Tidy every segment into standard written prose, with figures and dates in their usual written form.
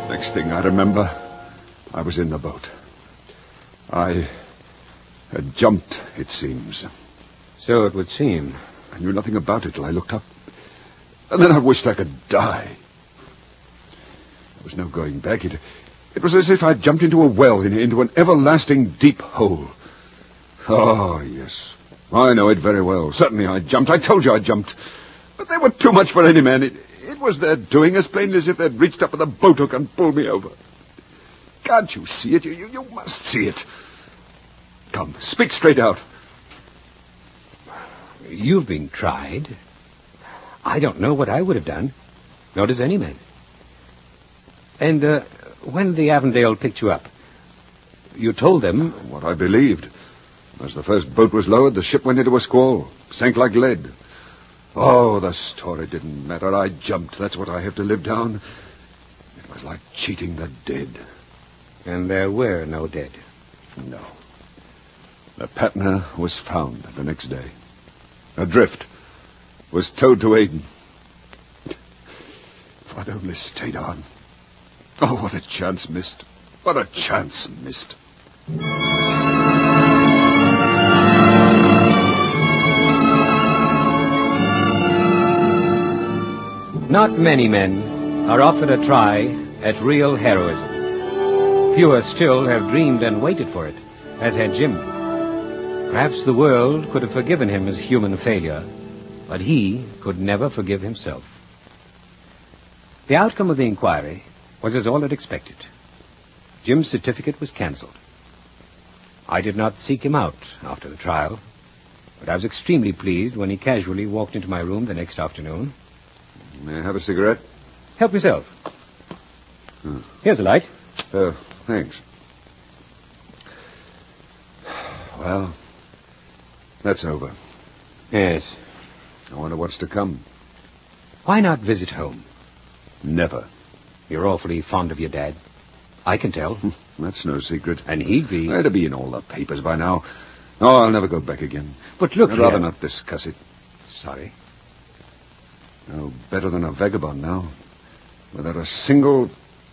Next thing I remember, I was in the boat. I had jumped, it seems. So it would seem. I knew nothing about it till I looked up. And then I wished I could die. There was no going back. It was as if I'd jumped into a well, into an everlasting deep hole. Oh, yes. I know it very well. Certainly I jumped. I told you I jumped. But they were too much for any man. It was their doing, as plain as if they'd reached up with a boat hook and pulled me over. Can't you see it? You must see it. Come, speak straight out. You've been tried. I don't know what I would have done. Nor does any man. And when the Avondale picked you up, you told them... What I believed. As the first boat was lowered, the ship went into a squall. Sank like lead. Oh, the story didn't matter. I jumped. That's what I have to live down. It was like cheating the dead. And there were no dead. No. The Patna was found the next day. Adrift. Was towed to Aden. If I'd only stayed on. Oh, what a chance missed. What a chance missed. Not many men are offered a try at real heroism. Fewer still have dreamed and waited for it, as had Jim. Perhaps the world could have forgiven him his human failure, but he could never forgive himself. The outcome of the inquiry was as all had expected. Jim's certificate was cancelled. I did not seek him out after the trial, but I was extremely pleased when he casually walked into my room the next afternoon. May I have a cigarette? Help yourself. Here's a light. Thanks. Well, that's over. Yes. I wonder what's to come. Why not visit home? Never. You're awfully fond of your dad. I can tell. That's no secret. And he'd be... It'd be in all the papers by now. Oh, I'll never go back again. But look I'd here... rather not discuss it. Sorry. No better than a vagabond now. Without a single...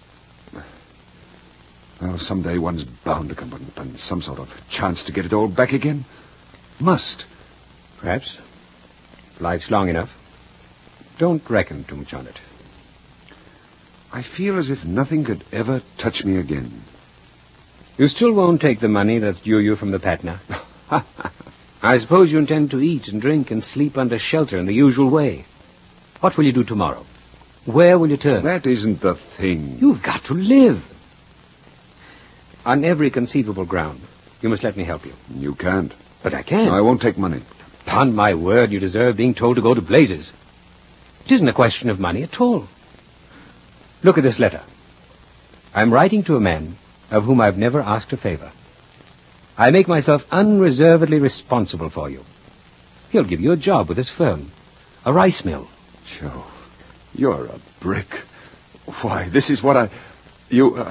Well, someday one's bound to come upon some sort of chance to get it all back again. Must. Perhaps. Life's long enough. Don't reckon too much on it. I feel as if nothing could ever touch me again. You still won't take the money that's due you from the Patna? I suppose you intend to eat and drink and sleep under shelter in the usual way. What will you do tomorrow? Where will you turn? That isn't the thing. You've got to live. On every conceivable ground, you must let me help you. You can't. But I can. No, I won't take money. Upon my word, you deserve being told to go to blazes. It isn't a question of money at all. Look at this letter. I'm writing to a man of whom I've never asked a favor. I make myself unreservedly responsible for you. He'll give you a job with his firm. A rice mill. Joe, you're a brick. Why, this is what You...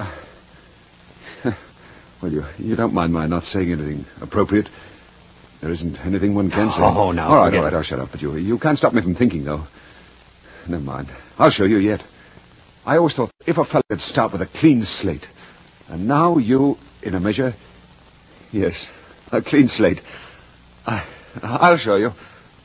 Well, you don't mind my not saying anything appropriate? There isn't anything one can say. Oh, no. All right, I'll shut up. But you can't stop me from thinking, though. Never mind. I'll show you yet. I always thought if a fellow could start with a clean slate. And now you, in a measure... Yes, a clean slate. I'll show you.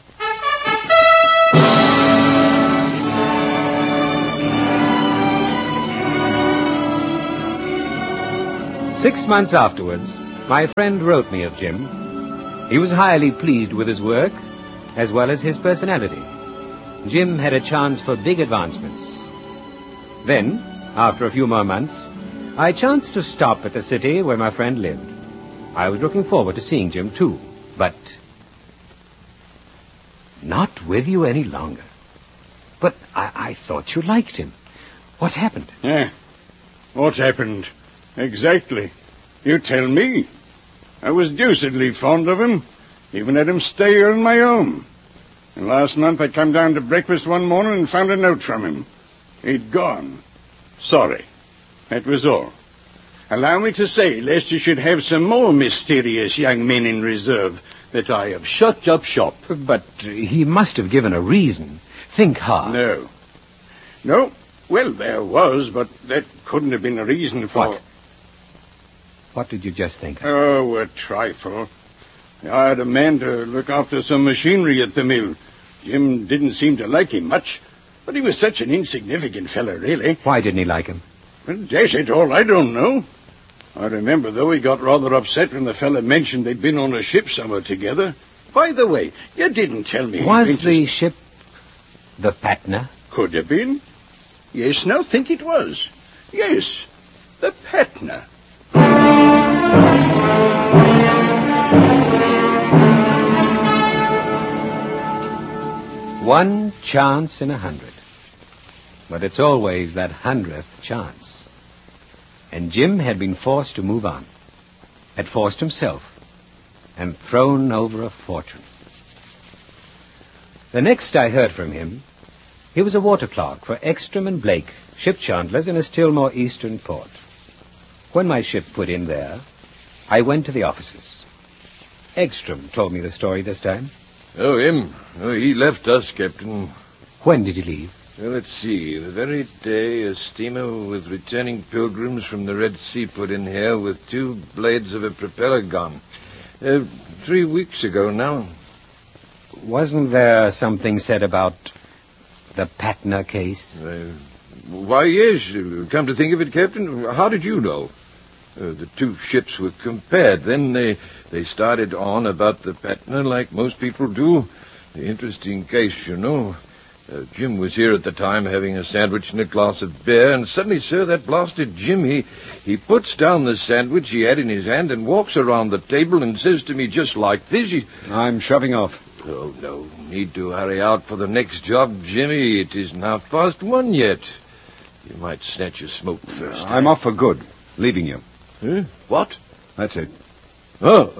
Six months afterwards, my friend wrote me of Jim. He was highly pleased with his work, as well as his personality. Jim had a chance for big advancements. Then, after a few more months, I chanced to stop at the city where my friend lived. I was looking forward to seeing Jim, too, but... Not with you any longer. But I thought you liked him. What happened? What happened? Exactly. You tell me. I was deucedly fond of him. Even had him stay here in my home. And last month I come down to breakfast one morning and found a note from him. He'd gone. Sorry. That was all. Allow me to say, lest you should have some more mysterious young men in reserve, that I have shut up shop. But he must have given a reason. Think hard. No, Well, there was, but that couldn't have been a reason for... What? What did you just think of? Oh, a trifle. I had a man to look after some machinery at the mill. Jim didn't seem to like him much, but he was such an insignificant fellow, really. Why didn't he like him? Well, dash it all, I don't know. I remember, though, he got rather upset when the fellow mentioned they'd been on a ship somewhere together. By the way, you didn't tell me... Was the ship the Patna? Could have been. Yes, now think it was. Yes, the Patna. One chance in 100. But it's always that 100th chance. And Jim had been forced to move on. Had forced himself. And thrown over a fortune. The next I heard from him, he was a water clerk for Ekstrom and Blake, ship chandlers in a still more eastern port. When my ship put in there, I went to the offices. Ekstrom told me the story this time. Oh, him? Oh, he left us, Captain. When did he leave? Well, let's see. The very day a steamer with returning pilgrims from the Red Sea put in here with 2 blades of a propeller gone. 3 weeks ago now. Wasn't there something said about the Patna case? Why, yes. Come to think of it, Captain, how did you know? The 2 ships were compared. Then they started on about the Patna like most people do. Interesting case, you know. Jim was here at the time having a sandwich and a glass of beer, and suddenly, sir, that blasted Jim, he puts down the sandwich he had in his hand and walks around the table and says to me just like this, I'm shoving off. Oh, no need to hurry out for the next job, Jimmy. It isn't 1:30 yet. You might snatch a smoke first. I'm off for good. Leaving you. Huh? What? That's it. Oh,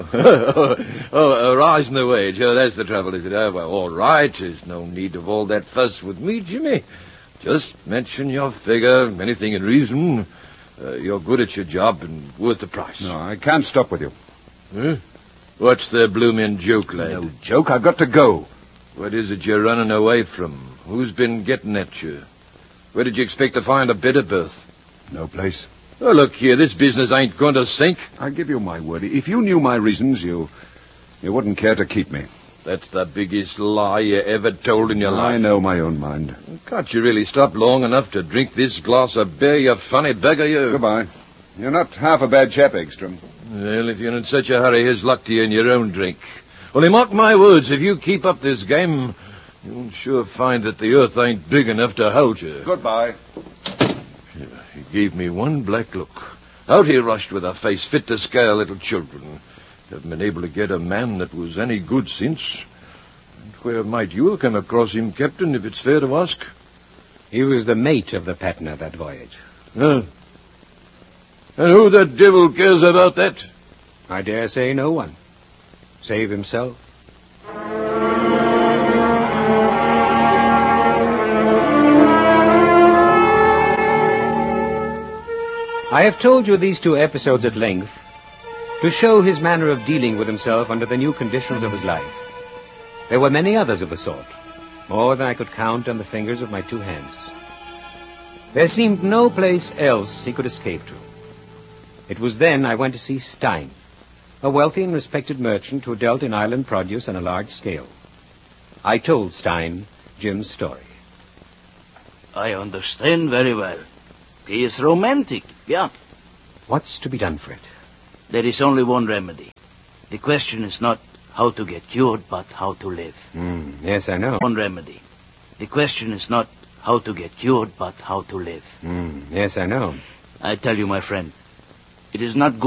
rising the wage. Oh, that's the trouble, is it? Oh, well, all right. There's no need of all that fuss with me, Jimmy. Just mention your figure, anything in reason. You're good at your job and worth the price. No, I can't stop with you. Huh? What's the bloomin' joke, lad? No joke. I've got to go. What is it you're running away from? Who's been getting at you? Where did you expect to find a better berth? No place. Oh, look here, this business ain't going to sink. I give you my word. If you knew my reasons, you wouldn't care to keep me. That's the biggest lie you ever told in your life. I know my own mind. Can't you really stop long enough to drink this glass of beer, you funny beggar, you? Goodbye. You're not half a bad chap, Ekstrom. Well, if you're in such a hurry, here's luck to you in your own drink. Only mark my words, if you keep up this game, you'll sure find that the earth ain't big enough to hold you. Goodbye. He gave me one black look. Out he rushed with a face fit to scare little children. Haven't been able to get a man that was any good since. And where might you have come across him, Captain, if it's fair to ask? He was the mate of the Patna that voyage. Huh? And who the devil cares about that? I dare say no one. Save himself. I have told you these 2 episodes at length to show his manner of dealing with himself under the new conditions of his life. There were many others of the sort, more than I could count on the fingers of my 2 hands. There seemed no place else he could escape to. It was then I went to see Stein, a wealthy and respected merchant who dealt in island produce on a large scale. I told Stein Jim's story. I understand very well. He is romantic, yeah. What's to be done for it? There is only one remedy. The question is not how to get cured, but how to live. Yes, I know. One remedy. The question is not how to get cured, but how to live. Yes, I know. I tell you, my friend, it is not good